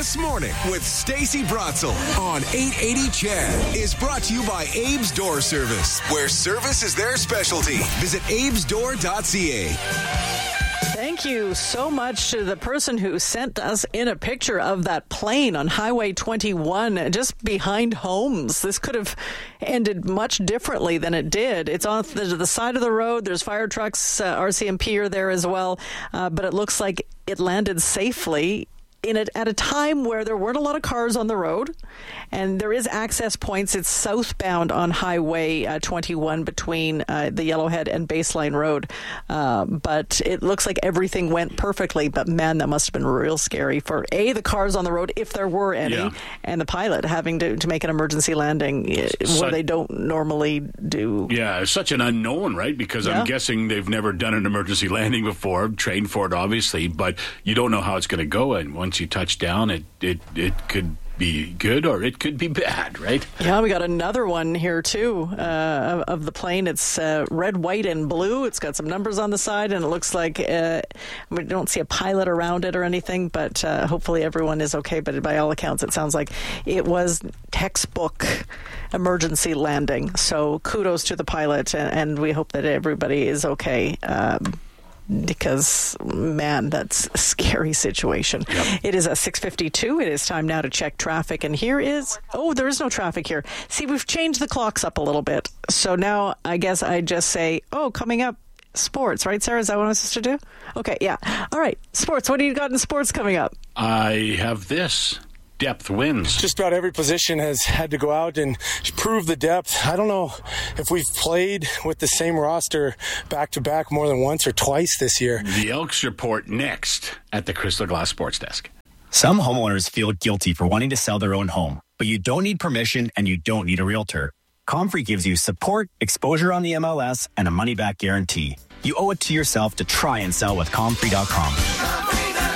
This Morning with Stacey Bratzel on 880 CHED is brought to you by Abe's Door Service, where service is their specialty. Visit abesdoor.ca. Thank you so much to the person who sent us in a picture of that plane on Highway 21 just behind homes. This could have ended much differently than it did. It's on the side of the road. There's fire trucks, RCMP are there as well, but it looks like it landed safely at a time where there weren't a lot of cars on the road, and there is access points. It's southbound on Highway 21 between the Yellowhead and Baseline Road. But it looks like everything went perfectly. But man, that must have been real scary for the cars on the road, if there were any, and the pilot having to make an emergency landing where they don't normally do. Yeah, it's such an unknown, right? Because I'm guessing they've never done an emergency landing before, trained for it, obviously, but you don't know how it's going to go. And once you touch down, it could be good or it could be bad, right? Yeah, we got another one here too of the plane. It's red, white, and blue. It's got some numbers on the side, and it looks like we don't see a pilot around it or anything, but hopefully everyone is okay. But by all accounts, it sounds like it was textbook emergency landing. So kudos to the pilot, and we hope that everybody is okay. Because, man, that's a scary situation. Yep. It is 6:52. It is time now to check traffic. And here is... Oh, there is no traffic here. See, we've changed the clocks up a little bit. So now I guess I just say, coming up, sports. Right, Sarah? Is that what I'm supposed to do? Okay, yeah. All right, sports. What do you got in sports coming up? I have this. Depth wins. Just about every position has had to go out and prove the depth. I don't know if we've played with the same roster back-to-back more than once or twice this year. The Elks report next at the Crystal Glass Sports Desk. Some homeowners feel guilty for wanting to sell their own home, but you don't need permission and you don't need a realtor. Comfrey gives you support, exposure on the MLS, and a money-back guarantee. You owe it to yourself to try and sell with Comfrey.com.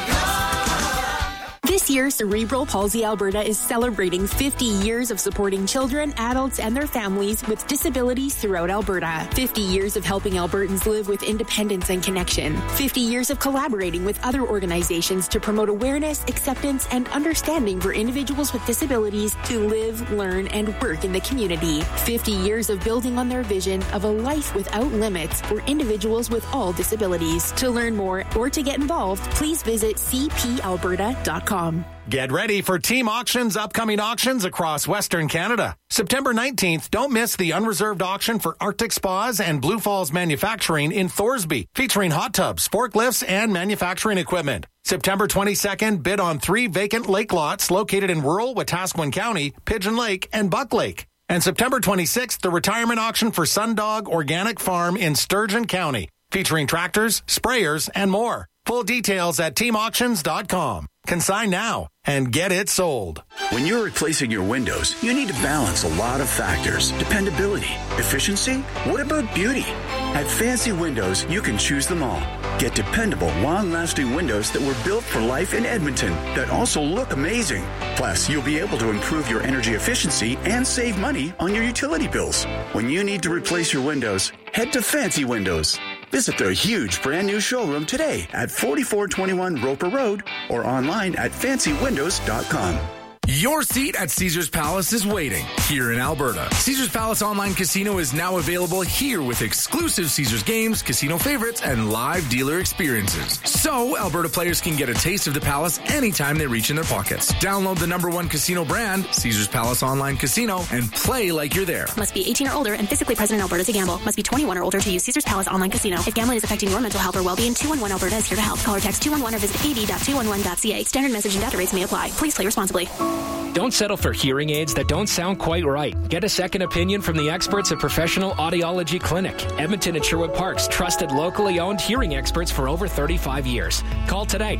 This year, Cerebral Palsy Alberta is celebrating 50 years of supporting children, adults, and their families with disabilities throughout Alberta. 50 years of helping Albertans live with independence and connection. 50 years of collaborating with other organizations to promote awareness, acceptance, and understanding for individuals with disabilities to live, learn, and work in the community. 50 years of building on their vision of a life without limits for individuals with all disabilities. To learn more or to get involved, please visit cpalberta.com. Get ready for Team Auction's upcoming auctions across Western Canada. September 19th, don't miss the unreserved auction for Arctic Spas and Blue Falls Manufacturing in Thorsby, featuring hot tubs, forklifts, and manufacturing equipment. September 22nd, bid on 3 vacant lake lots located in rural Wetaskiwin County, Pigeon Lake, and Buck Lake. And September 26th, the retirement auction for Sundog Organic Farm in Sturgeon County, featuring tractors, sprayers, and more. Full details at teamauctions.com. Consign now and get it sold. When you're replacing your windows, you need to balance a lot of factors. Dependability, efficiency, what about beauty? At Fancy Windows, you can choose them all. Get dependable, long-lasting windows that were built for life in Edmonton that also look amazing. Plus, you'll be able to improve your energy efficiency and save money on your utility bills. When you need to replace your windows, head to Fancy Windows. Visit their huge brand new showroom today at 4421 Roper Road or online at fancywindows.com. Your seat at Caesars Palace is waiting here in Alberta. Caesars Palace Online Casino is now available here with exclusive Caesars games, casino favorites, and live dealer experiences. So, Alberta players can get a taste of the Palace anytime they reach in their pockets. Download the #1 casino brand, Caesars Palace Online Casino, and play like you're there. Must be 18 or older and physically present in Alberta to gamble. Must be 21 or older to use Caesars Palace Online Casino. If gambling is affecting your mental health or well-being, 211 Alberta is here to help. Call or text 211 or visit ad.211.ca. Standard message and data rates may apply. Please play responsibly. Don't settle for hearing aids that don't sound quite right. Get a second opinion from the experts at Professional Audiology Clinic. Edmonton and Sherwood Park's trusted, locally owned hearing experts for over 35 years. Call today,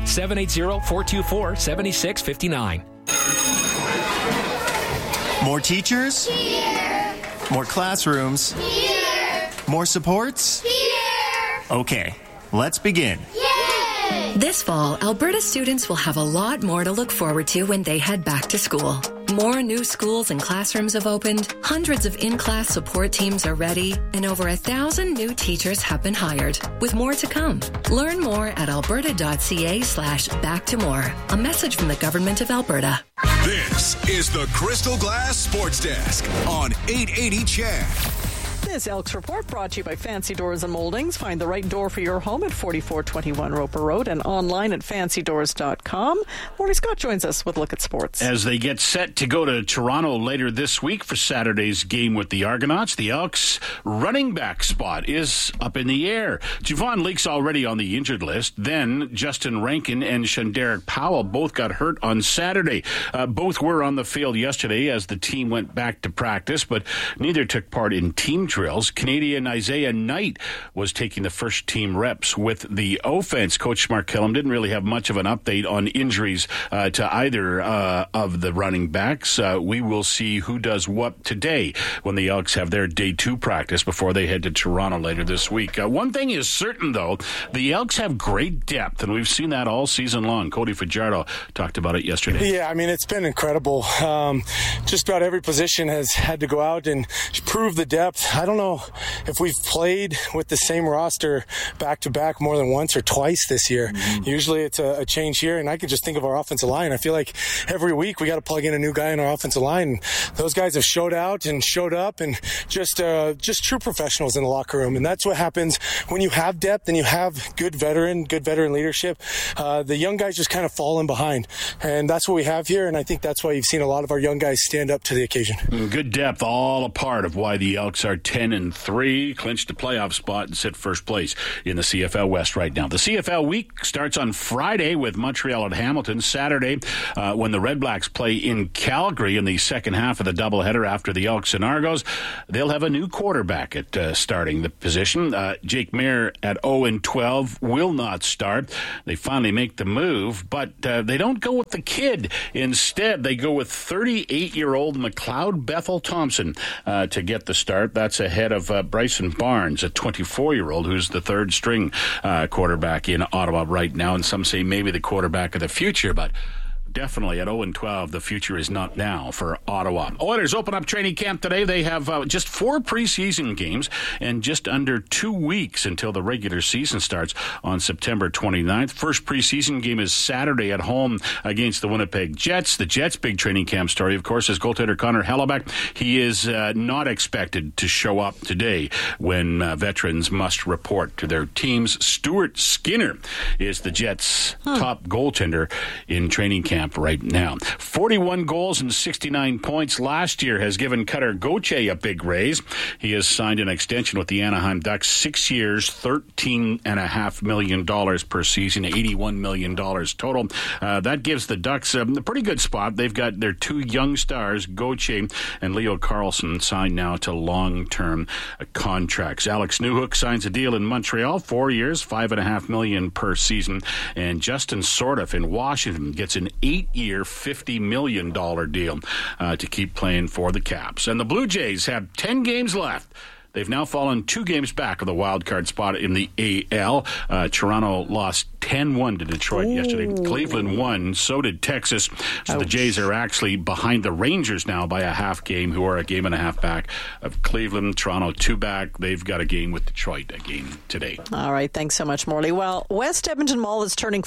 780-424-7659. More teachers? Here. More classrooms? Here. More supports? Here. Okay, let's begin. Yay! This fall, Alberta students will have a lot more to look forward to when they head back to school. More new schools and classrooms have opened, hundreds of in-class support teams are ready, and over 1,000 new teachers have been hired, with more to come. Learn more at alberta.ca/back-to-more. A message from the Government of Alberta. This is the Crystal Glass Sports Desk on 880 CHED. This Elks Report brought to you by Fancy Doors and Moldings. Find the right door for your home at 4421 Roper Road and online at fancydoors.com. Morley Scott joins us with a look at sports. As they get set to go to Toronto later this week for Saturday's game with the Argonauts, the Elks' running back spot is up in the air. Javon Leake's already on the injured list. Then Justin Rankin and Shanderick Powell both got hurt on Saturday. Both were on the field yesterday as the team went back to practice, but neither took part in team drills. Canadian Isaiah Knight was taking the first team reps with the offense. Coach Mark Kellum didn't really have much of an update on injuries to either of the running backs. We will see who does what today when the Elks have their day 2 practice before they head to Toronto later this week. One thing is certain, though, the Elks have great depth, and we've seen that all season long. Cody Fajardo talked about it yesterday. Yeah, I mean, it's been incredible. Just about every position has had to go out and prove the depth. I don't know if we've played with the same roster back-to-back more than once or twice this year. Usually it's a change here, and I could just think of our offensive line. I feel like every week we got to plug in a new guy in our offensive line. Those guys have showed out and showed up and just true professionals in the locker room, and that's what happens when you have depth and you have good veteran leadership. The young guys just kind of fall in behind, and that's what we have here, and I think that's why you've seen a lot of our young guys stand up to the occasion. Good depth, all a part of why the Elks are 10-3, clinched a playoff spot and sit first place in the CFL West right now. The CFL week starts on Friday with Montreal at Hamilton. Saturday, when the Red Blacks play in Calgary in the second half of the doubleheader after the Elks and Argos, they'll have a new quarterback at starting the position. Jake Mayer at 0-12 will not start. They finally make the move, but they don't go with the kid. Instead, they go with 38-year-old McLeod Bethel Thompson to get the start. That's ahead of Bryson Barnes, a 24-year-old who's the third-string quarterback in Ottawa right now, and some say maybe the quarterback of the future, but definitely at 0-12, the future is not now for Ottawa. Oilers open up training camp today. They have just 4 preseason games and just under 2 weeks until the regular season starts on September 29th. First preseason game is Saturday at home against the Winnipeg Jets. The Jets' big training camp story, of course, is goaltender Connor Hellebuck. He is not expected to show up today when veterans must report to their teams. Stuart Skinner is the Jets' top goaltender in training camp right now. 41 goals and 69 points last year has given Cutter Gauthier a big raise. He has signed an extension with the Anaheim Ducks, 6 years, $13.5 million per season, $81 million total. That gives the Ducks a pretty good spot. They've got their 2 young stars, Gauthier and Leo Carlson, signed now to long-term contracts. Alex Newhook signs a deal in Montreal, 4 years, $5.5 million per season. And Justin Sordoff in Washington gets an 8-year, $50 million deal to keep playing for the Caps. And the Blue Jays have 10 games left. They've now fallen 2 games back of the wild card spot in the AL. Toronto lost 10-1 to Detroit yesterday. Cleveland won. So did Texas. So the Jays are actually behind the Rangers now by a half game, who are a game and a half back of Cleveland. Toronto 2 back. They've got a game with Detroit again today. All right. Thanks so much, Morley. Well, West Edmonton Mall is turning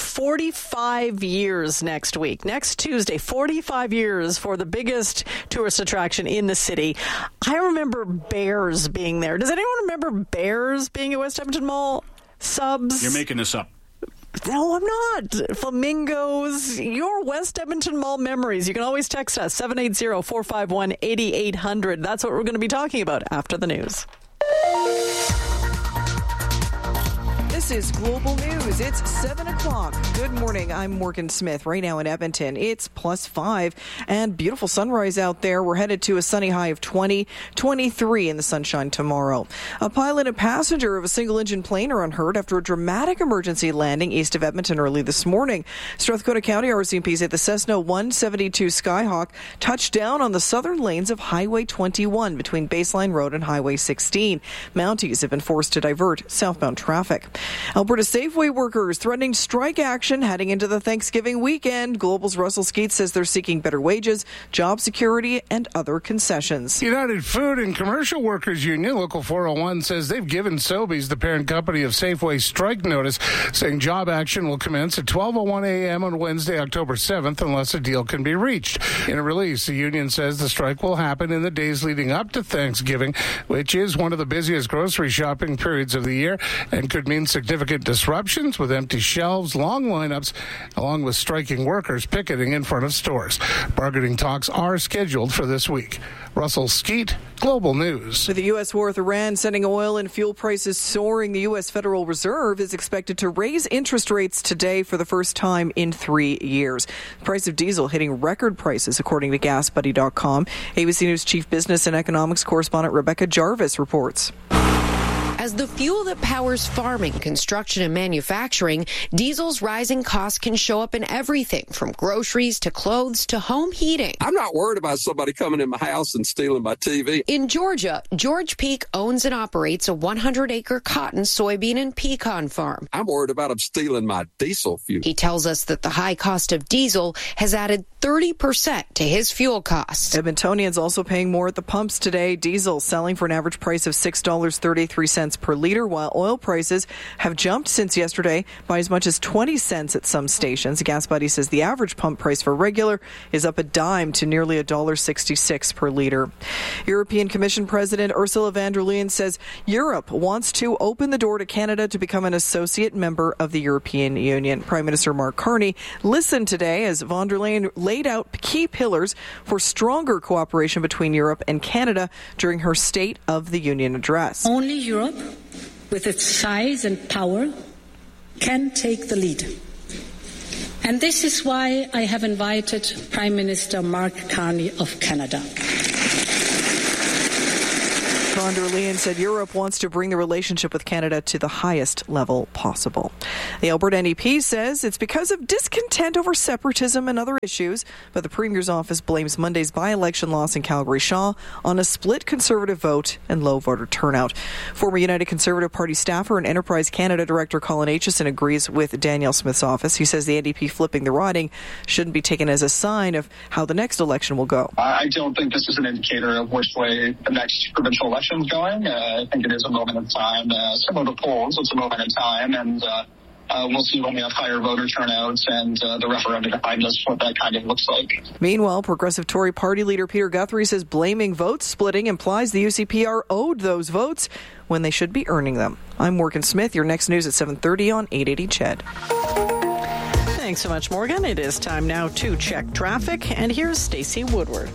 45 years next week. Next Tuesday, 45 years for the biggest tourist attraction in the city. I remember bears being there. Does anyone remember bears being at West Edmonton Mall? Subs? You're making this up. No, I'm not. Flamingos, your West Edmonton Mall memories. You can always text us, 780-451-8800. That's what we're going to be talking about after the news. This is Global News. It's 7 o'clock. Good morning. I'm Morgan Smith. Right now in Edmonton, it's +5 and beautiful sunrise out there. We're headed to a sunny high of 20, 23 in the sunshine tomorrow. A pilot and passenger of a single-engine plane are unhurt after a dramatic emergency landing east of Edmonton early this morning. Strathcona County RCMP say the Cessna 172 Skyhawk touched down on the southern lanes of Highway 21 between Baseline Road and Highway 16. Mounties have been forced to divert southbound traffic. Alberta Safeway workers threatening strike action heading into the Thanksgiving weekend. Global's Russell Skeet says they're seeking better wages, job security, and other concessions. United Food and Commercial Workers Union, Local 401, says they've given Sobeys, the parent company of Safeway, strike notice, saying job action will commence at 12:01 a.m. on Wednesday, October 7th, unless a deal can be reached. In a release, the union says the strike will happen in the days leading up to Thanksgiving, which is one of the busiest grocery shopping periods of the year and could mean significant disruptions with empty shelves, long lineups, along with striking workers picketing in front of stores. Bargaining talks are scheduled for this week. Russell Skeet, Global News. With the U.S. war with Iran sending oil and fuel prices soaring, the U.S. Federal Reserve is expected to raise interest rates today for the first time in 3 years. The price of diesel hitting record prices, according to GasBuddy.com. ABC News Chief Business and Economics correspondent Rebecca Jarvis reports. As the fuel that powers farming, construction, and manufacturing, diesel's rising costs can show up in everything from groceries to clothes to home heating. I'm not worried about somebody coming in my house and stealing my TV. In Georgia, George Peak owns and operates a 100-acre cotton, soybean, and pecan farm. I'm worried about them stealing my diesel fuel. He tells us that the high cost of diesel has added 30% to his fuel costs. Edmontonians also paying more at the pumps today. Diesel selling for an average price of $6.33 per liter, while oil prices have jumped since yesterday by as much as 20 cents at some stations. Gas Buddy says the average pump price for regular is up a dime to nearly $1.66 per liter. European Commission President Ursula von der Leyen says Europe wants to open the door to Canada to become an associate member of the European Union. Prime Minister Mark Carney listened today as von der Leyen laid out key pillars for stronger cooperation between Europe and Canada during her State of the Union address. Only Europe, with its size and power, can take the lead. And this is why I have invited Prime Minister Mark Carney of Canada. Von der Leyen said Europe wants to bring the relationship with Canada to the highest level possible. The Alberta NDP says it's because of discontent over separatism and other issues, but the Premier's office blames Monday's by-election loss in Calgary-Shaw on a split Conservative vote and low voter turnout. Former United Conservative Party staffer and Enterprise Canada Director Colin Aitchison agrees with Danielle Smith's office. He says the NDP flipping the riding shouldn't be taken as a sign of how the next election will go. I don't think this is an indicator of which way the next provincial election is going. I think it is a moment in time. Similar to polls, it's a moment in time, and we'll see when we have higher voter turnouts and the referendum behind us what that kind of looks like. Meanwhile, Progressive Tory Party leader Peter Guthrie says blaming vote splitting implies the UCP are owed those votes when they should be earning them. I'm Morgan Smith. Your next news at 7:30 on 880 CHED. Thanks so much, Morgan. It is time now to check traffic, and here's Stacey Woodward.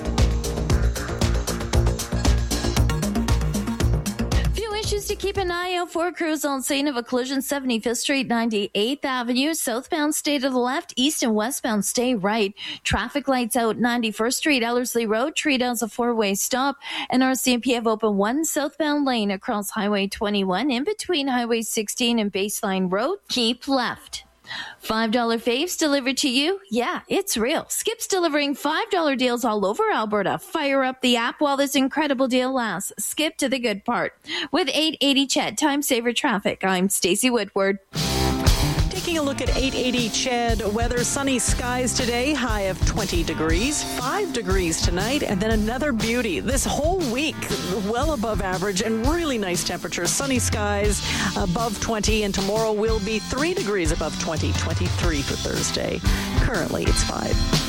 Issues to keep an eye out for. Crews on scene of a collision 75th Street, 98th Avenue. Southbound stay to the left, east and westbound stay right. Traffic lights out 91st Street, Ellerslie Road. Treedown's a four-way stop. And RCMP have opened one southbound lane across Highway 21 in between Highway 16 and Baseline Road. Keep left. $5 faves delivered to you? Yeah, it's real. Skip's delivering $5 deals all over Alberta. Fire up the app while this incredible deal lasts. Skip to the good part. With 880 CHED Time Saver Traffic, I'm Stacey Woodward. Taking a look at 880 CHED weather, sunny skies today, high of 20 degrees, 5 degrees tonight, and then another beauty. This whole week, well above average and really nice temperatures. Sunny skies above 20, and tomorrow will be 3 degrees above 20, 23 for Thursday. Currently, it's 5.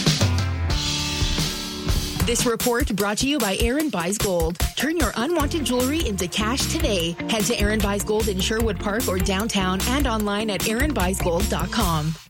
This report brought to you by Aaron Buys Gold. Turn your unwanted jewelry into cash today. Head to Aaron Buys Gold in Sherwood Park or downtown and online at aaronbuysgold.com.